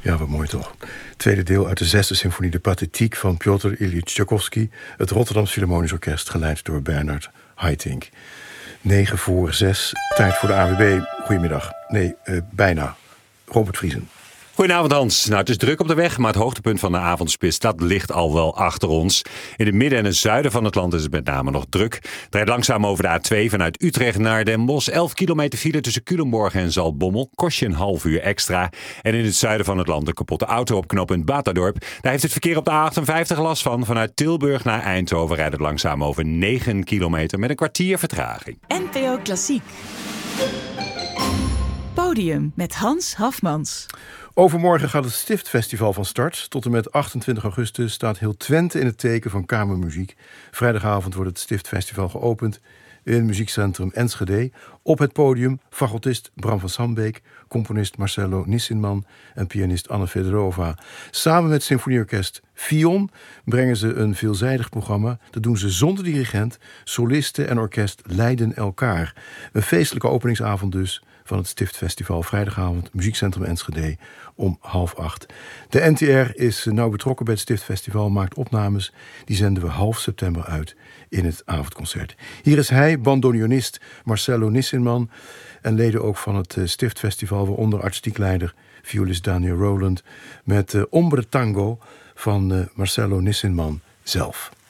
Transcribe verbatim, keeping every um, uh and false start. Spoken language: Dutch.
Ja, wat mooi toch. Tweede deel uit de zesde symfonie, de Pathétique van Piotr Ilyich Tchaikovsky. Het Rotterdams Philharmonisch Orkest, geleid door Bernard Haitink. Negen voor zes, tijd voor de A W B. Goedemiddag. Nee, uh, bijna. Robert Vriesen. Goedenavond Hans. Nou, het is druk op de weg, maar het hoogtepunt van de avondspits, dat ligt al wel achter ons. In het midden en het zuiden van het land is het met name nog druk. Het rijdt langzaam over de A twee vanuit Utrecht naar Den Bosch. elf kilometer file tussen Culemborg en Zaltbommel. Kost je een half uur extra. En in het zuiden van het land een kapotte auto op knooppunt Batadorp. Daar heeft het verkeer op de A achtenvijftig last van. Vanuit Tilburg naar Eindhoven rijdt het langzaam over negen kilometer met een kwartier vertraging. N P O Klassiek. Podium met Hans Hafmans. Overmorgen gaat het Stiftfestival van start. Tot en met achtentwintig augustus staat heel Twente in het teken van kamermuziek. Vrijdagavond wordt het Stiftfestival geopend in muziekcentrum Enschede. Op het podium fagottist Bram van Sambeek, componist Marcello Nissinman en pianist Anne Fedorova. Samen met symfonieorkest Fion brengen ze een veelzijdig programma. Dat doen ze zonder dirigent. Solisten en orkest leiden elkaar. Een feestelijke openingsavond dus van het Stiftfestival. Vrijdagavond, muziekcentrum Enschede om half acht. De N T R is nauw betrokken bij het Stiftfestival, maakt opnames. Die zenden we half september uit in het avondconcert. Hier is hij, bandoneonist Marcello Nissinman en leden ook van het Stiftfestival, waaronder artistiek leider violist Daniel Rowland, met uh, Ombre Tango van uh, Marcello Nissinman zelf.